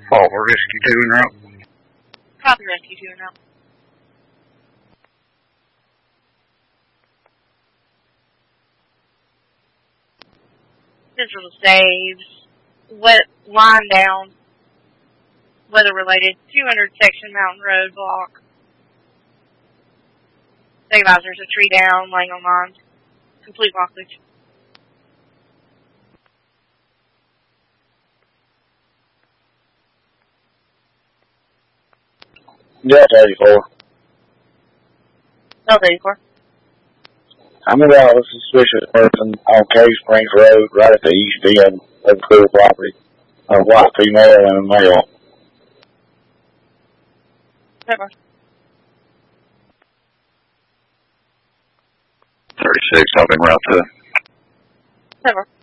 Call for Rescue 2 en route. Copy Rescue 2 en route. Central saves. Line down. Weather related. 200 section Mountain Road block. State advisors, a tree down, laying on lines. Complete blockage. Delta 84. Delta 84. I'm about a suspicious person on Cave Springs Road, right at the east end of the school property. A white female and a male. Never. 36, helping route 2. Never.